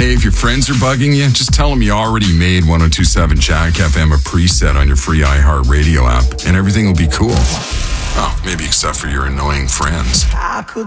Hey, if your friends are bugging you, just tell them you already made 102.7 Jack FM a preset on your free iHeartRadio app, and everything will be cool. Oh, maybe except for your annoying friends.